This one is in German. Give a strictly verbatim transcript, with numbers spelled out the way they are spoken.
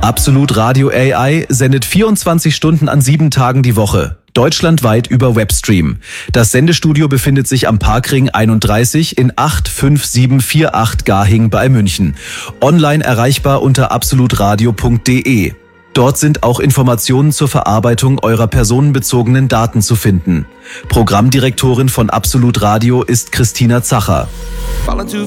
Absolut Radio A I sendet vierundzwanzig Stunden an sieben Tagen die Woche. Deutschlandweit über Webstream. Das Sendestudio befindet sich am Parkring einunddreißig in acht fünf sieben vier acht Garching bei München. Online erreichbar unter absolutradio punkt de. Dort sind auch Informationen zur Verarbeitung eurer personenbezogenen Daten zu finden. Programmdirektorin von Absolut Radio ist Christina Zacher.